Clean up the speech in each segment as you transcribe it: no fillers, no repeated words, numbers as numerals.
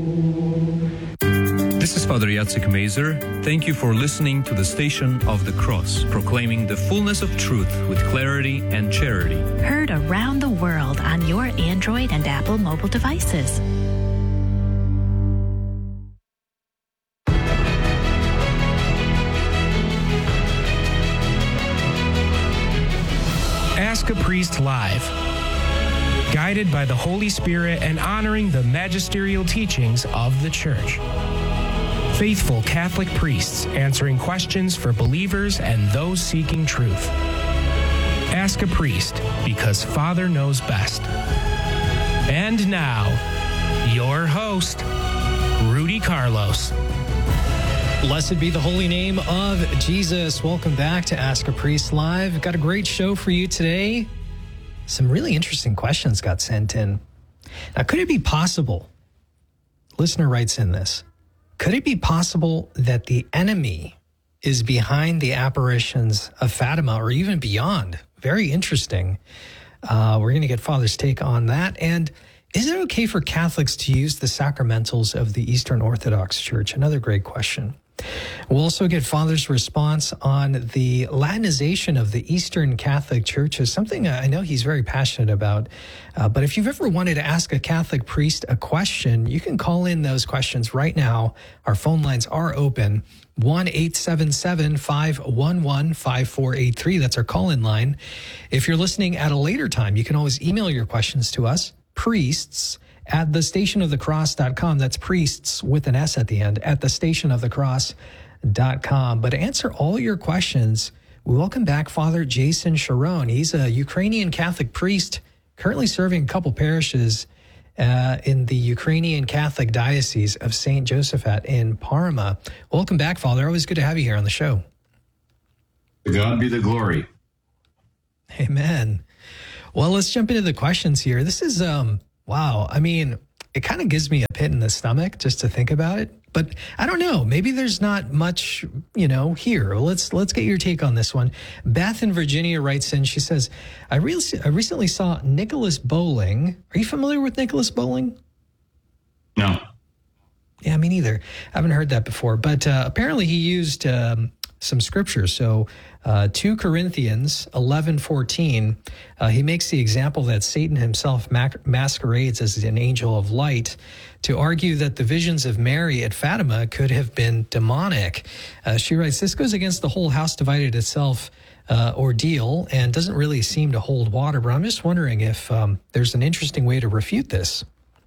This is Father Jacek Mazer. Thank you for listening to the Station of the Cross, proclaiming the fullness of truth with clarity and charity. Heard around the world on your Android and Apple mobile devices. Ask a Priest Live. Guided by the Holy Spirit and honoring the magisterial teachings of the Church. Faithful Catholic priests answering questions for believers and those seeking truth. Ask a Priest, because Father knows best. And now, your host, Rudy Carlos. Blessed be the holy name of Jesus. Welcome back to Ask a Priest Live. Got a great show for you today. Some really interesting questions got sent in. Now, could it be possible, listener writes in this, could it be possible that the enemy is behind the apparitions of Fatima or even beyond? Very interesting. We're going to get Father's take on that. And is it okay for Catholics to use the sacramentals of the Eastern Orthodox Church? Another great question. We'll also get Father's response on the Latinization of the Eastern Catholic Churches, something I know he's very passionate about. But if you've ever wanted to ask a Catholic priest a question, you can call in those questions right now. Our phone lines are open, 1-877-511-5483. That's our call-in line. If you're listening at a later time, you can always email your questions to us, priests@thestationofthecross.com. That's priests with an S at the end, at thestationofthecross.com. But to answer all your questions, we welcome back Father Jason Sharon. He's a Ukrainian Catholic priest, currently serving a couple parishes in the Ukrainian Catholic Diocese of St. Josaphat in Parma. Welcome back, Father. Always good to have you here on the show. To God be the glory. Amen. Well, let's jump into the questions here. This is, wow. I mean, it kind of gives me a pit in the stomach just to think about it. But I don't know. Maybe there's not much, here. Let's get your take on this one. Beth in Virginia writes in. She says, I recently saw Nicholas Bowling. Are you familiar with Nicholas Bowling? No. Yeah, me neither. I haven't heard that before. But apparently he used some scripture. So 2 Corinthians 11:14, he makes the example that Satan himself masquerades as an angel of light to argue that the visions of Mary at Fatima could have been demonic. She writes, this goes against the whole house divided itself ordeal and doesn't really seem to hold water. But I'm just wondering if there's an interesting way to refute this.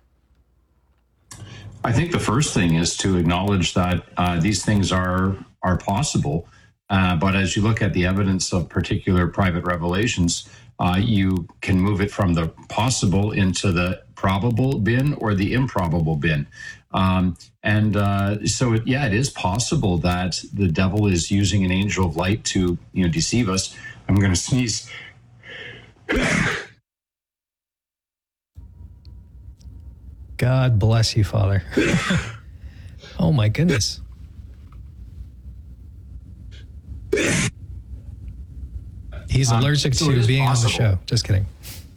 I think the first thing is to acknowledge that these things are possible. But as you look at the evidence of particular private revelations, you can move it from the possible into the probable bin or the improbable bin. So it is possible that the devil is using an angel of light to, deceive us. I'm going to sneeze. God bless you, Father. Oh, my goodness. He's allergic to being on the show. Just kidding.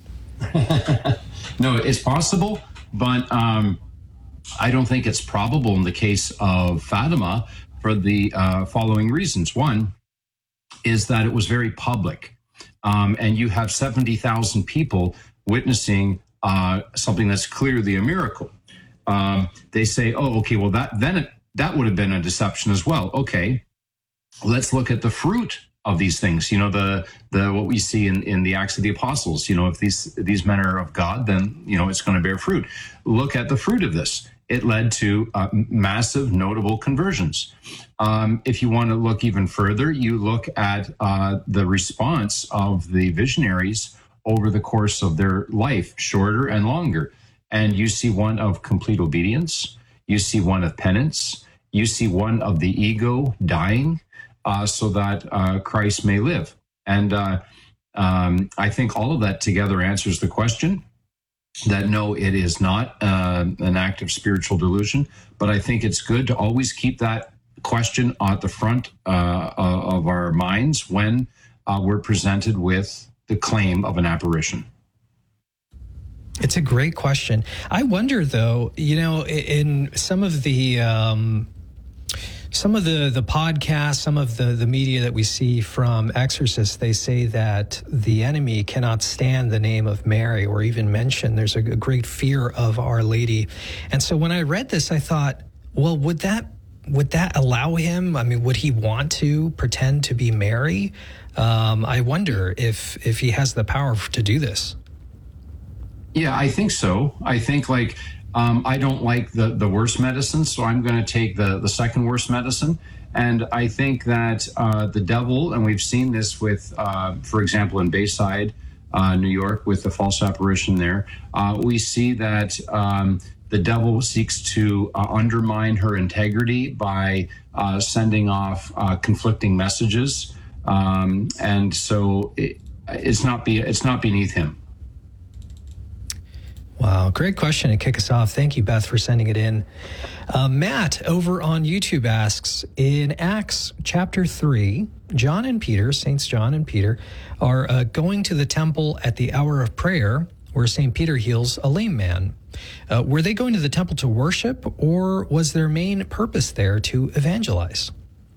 No, it's possible, but I don't think it's probable in the case of Fatima for the following reasons. One is that it was very public, and you have 70,000 people witnessing something that's clearly a miracle. They say, "Oh, okay, well that would have been a deception as well." Okay, let's look at the fruit of these things. The what we see in the Acts of the Apostles. If these men are of God, then it's going to bear fruit. Look at the fruit of this. It led to massive, notable conversions. If you want to look even further, you look at the response of the visionaries over the course of their life, shorter and longer. And you see one of complete obedience. You see one of penance. You see one of the ego dying so that Christ may live. And I think all of that together answers the question that no, it is not an act of spiritual delusion. But I think it's good to always keep that question at the front of our minds when we're presented with the claim of an apparition. It's a great question. I wonder, though, in some of the podcasts, some of the media that we see from exorcists, they say that the enemy cannot stand the name of Mary or even mention. There's a great fear of Our Lady. And so when I read this, I thought, well, would that allow him? I mean, would he want to pretend to be Mary? I wonder if he has the power to do this. Yeah, I think so. I think I don't like the worst medicine, so I'm going to take the second worst medicine. And I think that the devil, and we've seen this with, for example, in Bayside, New York, with the false apparition there, we see that the devil seeks to undermine her integrity by sending off conflicting messages, and so it's not beneath him. Wow, great question to kick us off. Thank you, Beth, for sending it in. Matt over on YouTube asks, in Acts chapter 3, Saints John and Peter, are going to the temple at the hour of prayer where St. Peter heals a lame man. Were they going to the temple to worship, or was their main purpose there to evangelize?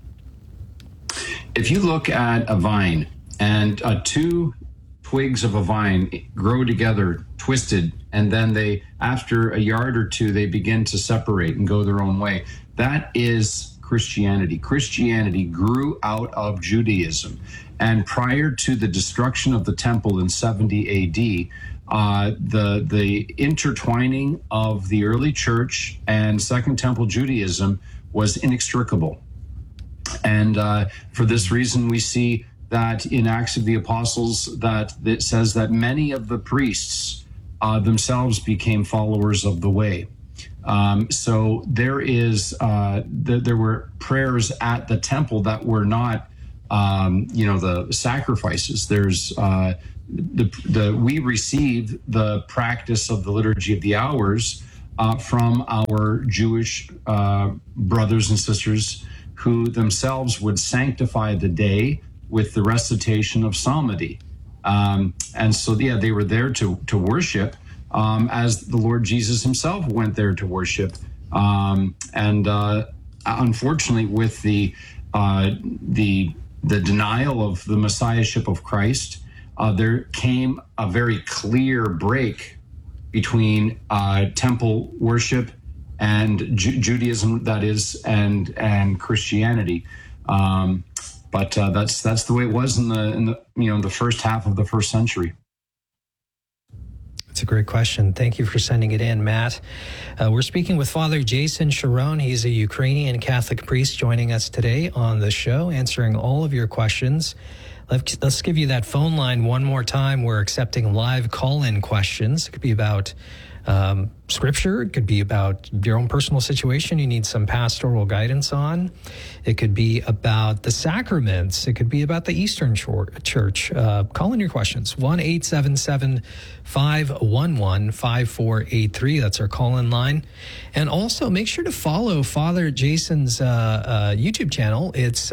If you look at a vine and two twigs of a vine grow together, twisted, and then they, after a yard or two, they begin to separate and go their own way. That is Christianity. Christianity grew out of Judaism. And prior to the destruction of the temple in 70 AD, the intertwining of the early church and Second Temple Judaism was inextricable. And for this reason, we see that in Acts of the Apostles, that it says that many of the priests themselves became followers of the way. So there were prayers at the temple that were not, the sacrifices. There's we receive the practice of the Liturgy of the Hours from our Jewish brothers and sisters, who themselves would sanctify the day with the recitation of psalmody. And so, they were there to worship, as the Lord Jesus himself went there to worship. Unfortunately, with the denial of the Messiahship of Christ, there came a very clear break between temple worship and Judaism, that is, and Christianity. But that's the way it was in the first half of the first century. That's a great question. Thank you for sending it in, Matt. We're speaking with Father Jason Sharon. He's a Ukrainian Catholic priest joining us today on the show, answering all of your questions. Let's give you that phone line one more time. We're accepting live call-in questions. It could be about Scripture. It could be about your own personal situation you need some pastoral guidance on. It could be about the sacraments. It could be about the Eastern Church. Call in your questions. 1-877-511-5483. That's our call-in line. And also make sure to follow Father Jason's YouTube channel. It's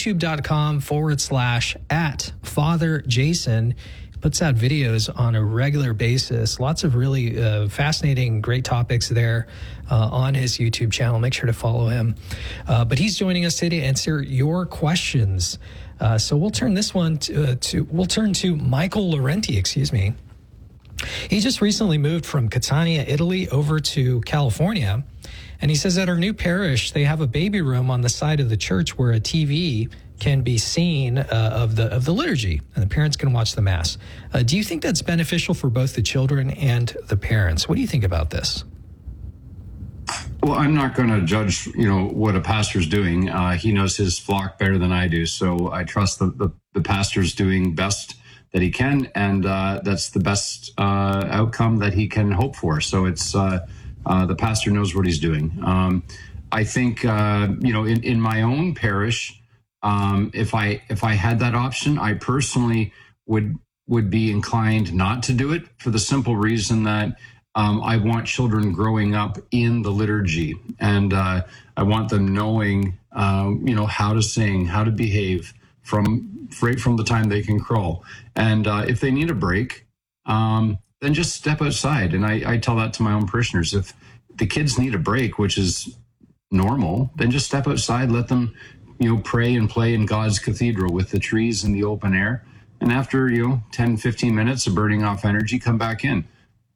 youtube.com/@FatherJason. Puts out videos on a regular basis. Lots of really fascinating, great topics there on his YouTube channel. Make sure to follow him. But he's joining us today to answer your questions. So we'll turn this one to Michael Laurenti. Excuse me. He just recently moved from Catania, Italy, over to California, and he says at our new parish they have a baby room on the side of the church where a TV can be seen of the liturgy, and the parents can watch the Mass. Do you think that's beneficial for both the children and the parents? What do you think about this? Well, I'm not going to judge, what a pastor's doing. He knows his flock better than I do, so I trust the pastor's doing best that he can, and that's the best outcome that he can hope for. So it's the pastor knows what he's doing. I think in my own parish, if I had that option, I personally would be inclined not to do it, for the simple reason that I want children growing up in the liturgy, and I want them knowing, how to sing, how to behave right from the time they can crawl. And if they need a break, then then just step outside. And I tell that to my own parishioners. If the kids need a break, which is normal, then just step outside, let them, pray and play in God's cathedral with the trees and the open air. And after, 10, 15 minutes of burning off energy, come back in.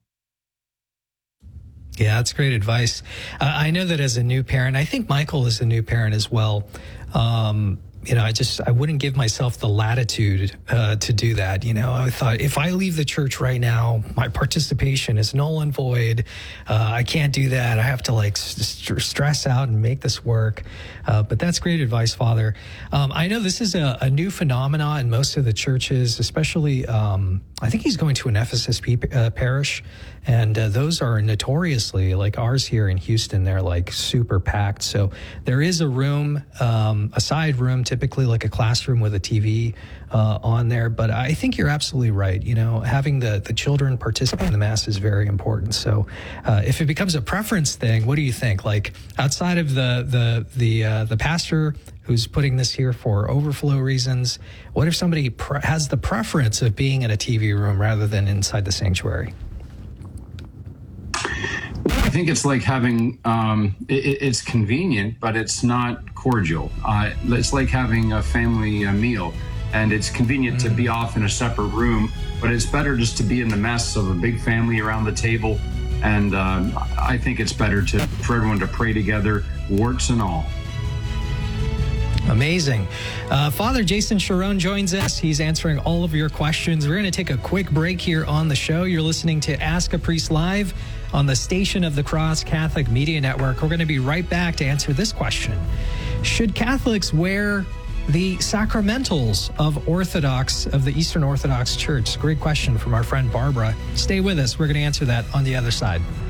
Yeah, that's great advice. I know that as a new parent, I think Michael is a new parent as well. I wouldn't give myself the latitude to do that. I thought if I leave the church right now, my participation is null and void. I can't do that. I have to stress out and make this work. But that's great advice, Father. I know this is a new phenomenon in most of the churches, especially I think he's going to an FSSP parish. And those are notoriously, like ours here in Houston, they're like super packed. So there is a room, a side room, typically like a classroom with a TV on there. But I think you're absolutely right. Having the children participate in the Mass is very important. So if it becomes a preference thing, what do you think? Like outside of the pastor who's putting this here for overflow reasons, what if somebody has the preference of being in a TV room rather than inside the sanctuary? I think it's like having, it's convenient, but it's not cordial. It's like having a family meal, and it's convenient to be off in a separate room, but it's better just to be in the mess of a big family around the table. And I think it's better for everyone to pray together, warts and all. Amazing. Father Jason Sharon joins us. He's answering all of your questions. We're going to take a quick break here on the show. You're listening to Ask a Priest Live on the Station of the Cross Catholic Media Network. We're going to be right back to answer this question. Should Catholics wear the sacramentals of the Eastern Orthodox Church? Great question from our friend Barbara. Stay with us. We're going to answer that on the other side.